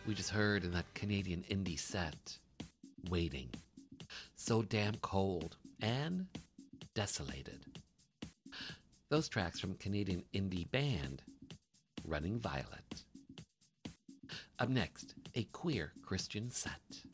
We just heard in that Canadian indie set, Waiting. So Damn Cold and Desolated. Those tracks from Canadian indie band, Running Violet. Up next, a queer Christian set.